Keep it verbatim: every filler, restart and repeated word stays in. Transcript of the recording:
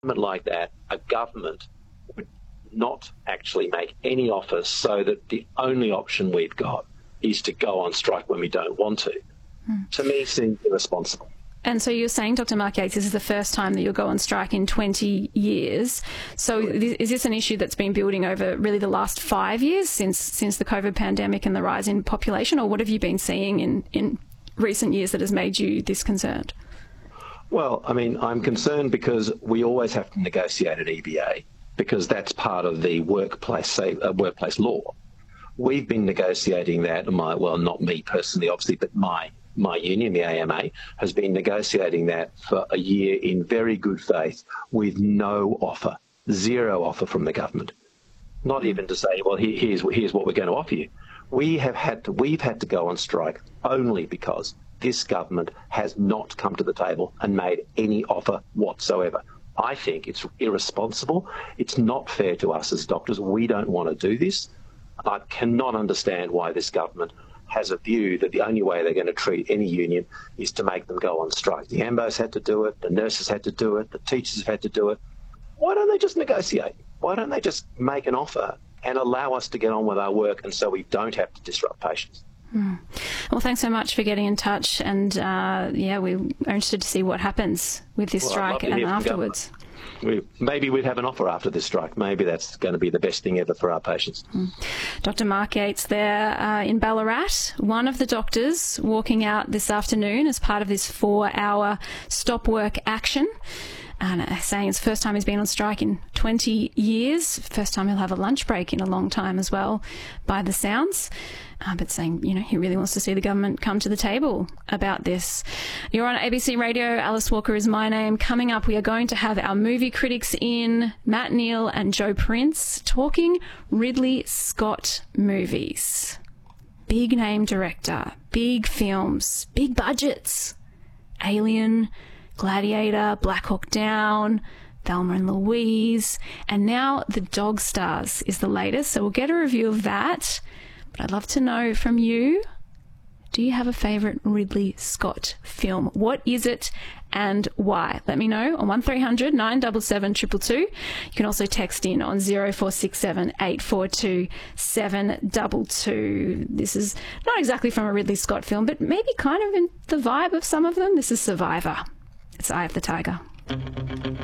like that, a government would not actually make any offers, so that the only option we've got is to go on strike when we don't want to. Hmm. To me, seems irresponsible. And so you're saying, Doctor Mark Yates, this is the first time that you'll go on strike in twenty years. So is this an issue that's been building over really the last five years since since the COVID pandemic and the rise in population, or what have you been seeing in, in recent years that has made you this concerned? Well, I mean, I'm concerned because we always have to negotiate at E B A, because that's part of the workplace say, uh, workplace law. We've been negotiating that, my, well, not me personally, obviously, but my my union, the A M A, has been negotiating that for a year in very good faith with no offer, zero offer from the government. Not even to say, well, here, here's, here's what we're going to offer you. We have had to, we've had to go on strike only because this government has not come to the table and made any offer whatsoever. I think it's irresponsible. It's not fair to us as doctors. We don't want to do this. I cannot understand why this government has a view that the only way they're going to treat any union is to make them go on strike. The A M B Os had to do it, the nurses had to do it, the teachers have had to do it. Why don't they just negotiate? Why don't they just make an offer and allow us to get on with our work, and so we don't have to disrupt patients? Hmm. Well, thanks so much for getting in touch, and uh, yeah, we're interested to see what happens with this well, strike and afterwards. We, maybe we'd have an offer after this strike. Maybe that's going to be the best thing ever for our patients. Mm. Doctor Mark Yates there uh, in Ballarat, one of the doctors walking out this afternoon as part of this four-hour stop work action. And uh, saying it's the first time he's been on strike in twenty years, first time he'll have a lunch break in a long time as well, by the sounds. Uh, but saying, you know, he really wants to see the government come to the table about this. You're on A B C Radio. Alice Walker is my name. Coming up, we are going to have our movie critics in, Matt Neal and Joe Prince, talking Ridley Scott movies. Big name director, big films, big budgets. Alien, Gladiator, Black Hawk Down, Thelma and Louise, and now The Dog Stars is the latest. So we'll get a review of that. But I'd love to know from you, do you have a favourite Ridley Scott film? What is it and why? Let me know on one three hundred nine seven seven two two two. You can also text in on zero four six seven eight four two seven two two. This is not exactly from a Ridley Scott film, but maybe kind of in the vibe of some of them. This is Survivor. It's Eye of the Tiger.